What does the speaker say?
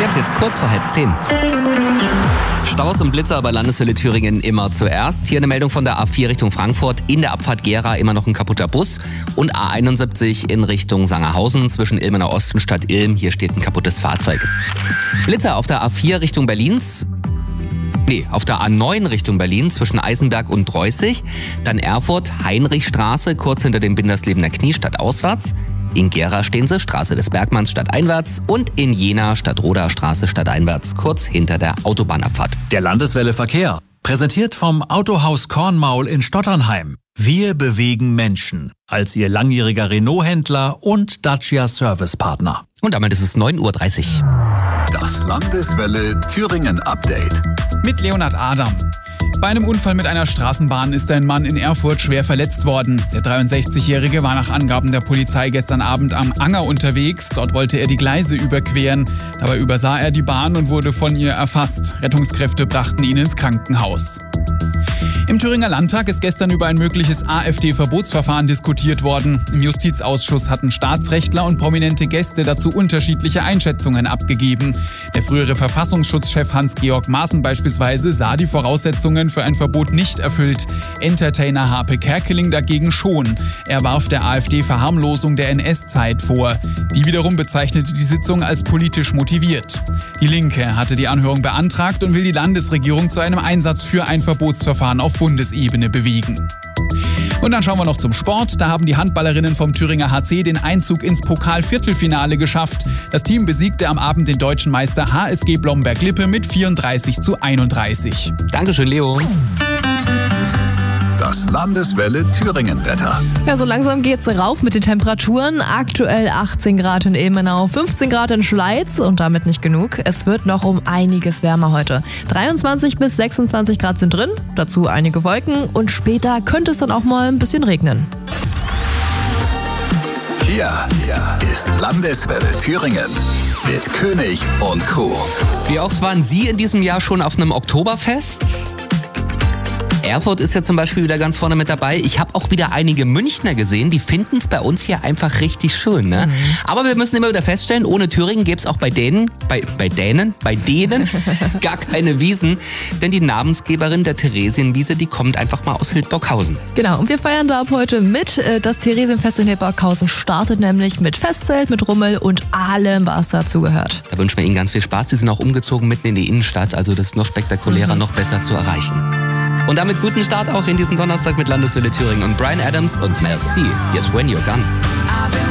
haben es jetzt kurz vor 9:30. Staus und Blitzer bei Landeswelle Thüringen immer zuerst. Hier eine Meldung von der A4 Richtung Frankfurt. In der Abfahrt Gera immer noch ein kaputter Bus. Und A71 in Richtung Sangerhausen zwischen Ilmenau Ost und Stadt Ilm. Hier steht ein kaputtes Fahrzeug. Blitzer auf der A4 Richtung auf der A9 Richtung Berlin zwischen Eisenberg und Dreußig. Dann Erfurt, Heinrichstraße, kurz hinter dem Binderslebener Knie stadtauswärts. In Gera stehen sie, Straße des Bergmanns stadteinwärts. Und in Jena, Stadtroder Straße stadteinwärts, kurz hinter der Autobahnabfahrt. Der Landeswelle Verkehr, präsentiert vom Autohaus Kornmaul in Stotternheim. Wir bewegen Menschen als Ihr langjähriger Renault-Händler und Dacia Servicepartner. Und damit ist es 9:30 Uhr. Das Landeswelle Thüringen Update. Mit Leonhard Adam. Bei einem Unfall mit einer Straßenbahn ist ein Mann in Erfurt schwer verletzt worden. Der 63-Jährige war nach Angaben der Polizei gestern Abend am Anger unterwegs. Dort wollte er die Gleise überqueren. Dabei übersah er die Bahn und wurde von ihr erfasst. Rettungskräfte brachten ihn ins Krankenhaus. Im Thüringer Landtag ist gestern über ein mögliches AfD-Verbotsverfahren diskutiert worden. Im Justizausschuss hatten Staatsrechtler und prominente Gäste dazu unterschiedliche Einschätzungen abgegeben. Der frühere Verfassungsschutzchef Hans-Georg Maaßen beispielsweise sah die Voraussetzungen für ein Verbot nicht erfüllt. Entertainer Harpe Kerkeling dagegen schon. Er warf der AfD Verharmlosung der NS-Zeit vor. Die wiederum bezeichnete die Sitzung als politisch motiviert. Die Linke hatte die Anhörung beantragt und will die Landesregierung zu einem Einsatz für ein Verbotsverfahren auf Bundesebene bewegen. Und dann schauen wir noch zum Sport. Da haben die Handballerinnen vom Thüringer HC den Einzug ins Pokal-Viertelfinale geschafft. Das Team besiegte am Abend den deutschen Meister HSG Blomberg-Lippe mit 34:31. Dankeschön, Leo. Das Landeswelle Thüringen Wetter. Ja, so langsam geht's rauf mit den Temperaturen. Aktuell 18 Grad in Ilmenau, 15 Grad in Schleiz und damit nicht genug. Es wird noch um einiges wärmer heute. 23 bis 26 Grad sind drin, dazu einige Wolken und später könnte es dann auch mal ein bisschen regnen. Hier ist Landeswelle Thüringen mit König und Co. Wie oft waren Sie in diesem Jahr schon auf einem Oktoberfest? Erfurt ist ja zum Beispiel wieder ganz vorne mit dabei. Ich habe auch wieder einige Münchner gesehen, die finden es bei uns hier einfach richtig schön. Ne? Aber wir müssen immer wieder feststellen, ohne Thüringen gäbe es auch bei denen gar keine Wiesen. Denn die Namensgeberin der Theresienwiese, die kommt einfach mal aus Hildburghausen. Genau, und wir feiern da ab heute mit. Das Theresienfest in Hildburghausen startet nämlich mit Festzelt, mit Rummel und allem, was dazugehört. Da wünschen wir Ihnen ganz viel Spaß. Sie sind auch umgezogen mitten in die Innenstadt, also das ist noch spektakulärer, noch besser zu erreichen. Und damit guten Start auch in diesen Donnerstag mit Landeswelle Thüringen und Bryan Adams und Mel C. Jetzt When You're Gone.